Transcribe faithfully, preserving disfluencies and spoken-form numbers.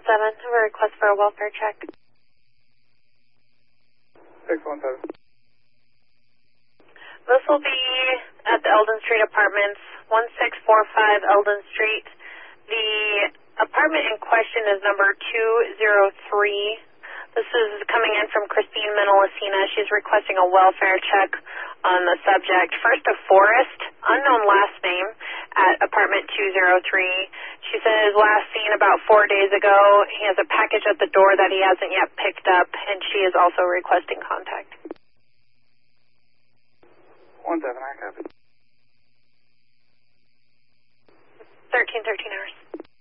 seven, I have a request for a welfare check. six one seven. This will be at the Eldon Street Apartments, one six four five Eldon Street. The apartment in question is number two oh three. This is coming in from Christine Menelacina. She's requesting a welfare check on the subject. First of Forrest, unknown last name, at apartment two oh three. She says last seen about four days ago. He has a package at the door that he hasn't yet picked up, and she is also requesting contact. one seven, I copy. thirteen thirteen hours.